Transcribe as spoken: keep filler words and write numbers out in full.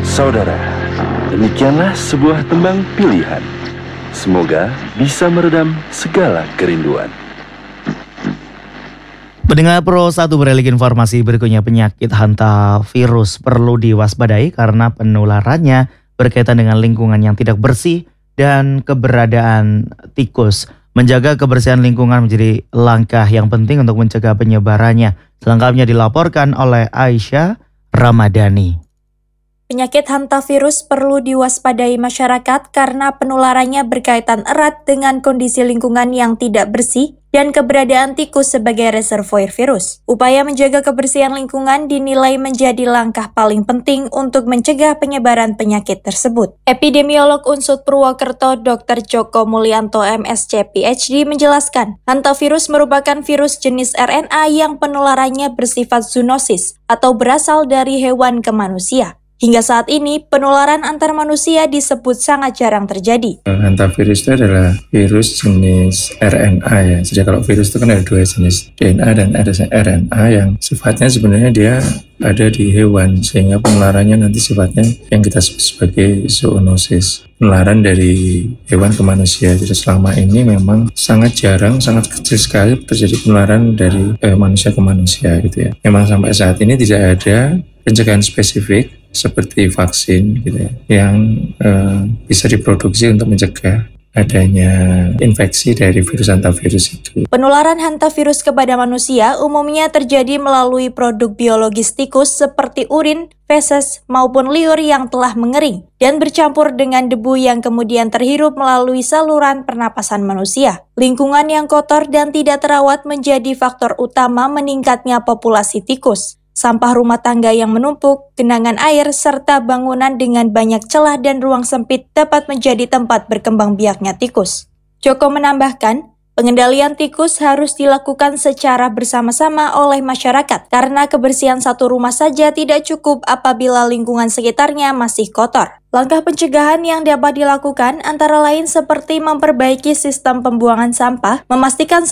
Saudara, demikianlah sebuah tembang pilihan. Semoga bisa meredam segala kerinduan. Pendengar Pro satu beralih informasi berikutnya. Penyakit hantavirus perlu diwaspadai karena penularannya berkaitan dengan lingkungan yang tidak bersih dan keberadaan tikus. Menjaga kebersihan lingkungan menjadi langkah yang penting untuk mencegah penyebarannya. Selengkapnya dilaporkan oleh Aisyah Ramadhani. Penyakit hantavirus perlu diwaspadai masyarakat karena penularannya berkaitan erat dengan kondisi lingkungan yang tidak bersih dan keberadaan tikus sebagai reservoir virus. Upaya menjaga kebersihan lingkungan dinilai menjadi langkah paling penting untuk mencegah penyebaran penyakit tersebut. Epidemiolog U N S U D Purwokerto dokter Joko Mulyanto M S C P H D menjelaskan, hantavirus merupakan virus jenis R N A yang penularannya bersifat zoonosis atau berasal dari hewan ke manusia. Hingga saat ini, penularan antar manusia disebut sangat jarang terjadi. Hantavirus itu adalah virus jenis R N A ya. Jadi kalau virus itu kan ada dua jenis, D N A dan ada R N A yang sifatnya sebenarnya dia ada di hewan. Sehingga penularannya nanti sifatnya yang kita sebut sebagai zoonosis. Penularan dari hewan ke manusia. Jadi selama ini memang sangat jarang, sangat kecil sekali terjadi penularan dari eh, manusia ke manusia gitu ya. Memang sampai saat ini tidak ada pencegahan spesifik seperti vaksin gitu ya, yang uh, bisa diproduksi untuk mencegah adanya infeksi dari virus hantavirus itu. Penularan hantavirus kepada manusia umumnya terjadi melalui produk biologis tikus seperti urin, feses, maupun liur yang telah mengering dan bercampur dengan debu yang kemudian terhirup melalui saluran pernapasan manusia. Lingkungan yang kotor dan tidak terawat menjadi faktor utama meningkatnya populasi tikus. Sampah rumah tangga yang menumpuk, genangan air, serta bangunan dengan banyak celah dan ruang sempit dapat menjadi tempat berkembang biaknya tikus. Joko menambahkan, pengendalian tikus harus dilakukan secara bersama-sama oleh masyarakat karena kebersihan satu rumah saja tidak cukup apabila lingkungan sekitarnya masih kotor. Langkah pencegahan yang dapat dilakukan antara lain seperti memperbaiki sistem pembuangan sampah, memastikan